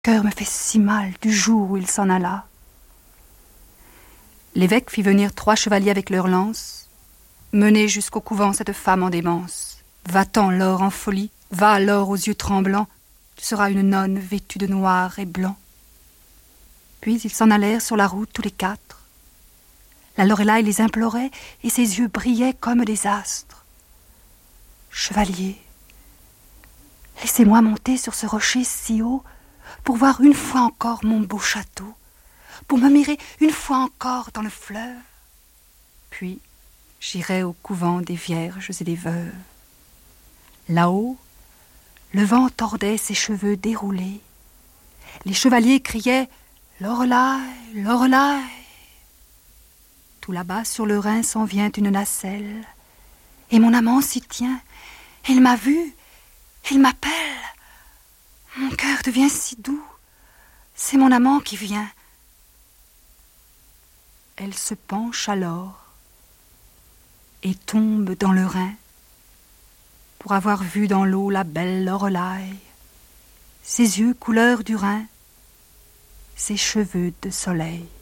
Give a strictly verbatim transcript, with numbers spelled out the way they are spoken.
cœur me fait si mal du jour où il s'en alla. » L'évêque fit venir trois chevaliers avec leurs lances. « Menez jusqu'au couvent cette femme en démence. Va-t'en, Laure, en folie, va, Laure, aux yeux tremblants, tu seras une nonne vêtue de noir et blanc. » Puis ils s'en allèrent sur la route tous les quatre. La Loreley les implorait et ses yeux brillaient comme des astres. « Chevalier, laissez-moi monter sur ce rocher si haut pour voir une fois encore mon beau château, pour me mirer une fois encore dans le fleuve. Puis j'irai au couvent des vierges et des veuves. » Là-haut, le vent tordait ses cheveux déroulés. Les chevaliers criaient « Loreley, Loreley !» Tout là-bas sur le Rhin s'en vient une nacelle, et mon amant s'y tient. Il m'a vu, il m'appelle. Mon cœur devient si doux, c'est mon amant qui vient. Elle se penche alors et tombe dans le Rhin pour avoir vu dans l'eau la belle Loreley, ses yeux couleur du Rhin, ses cheveux de soleil.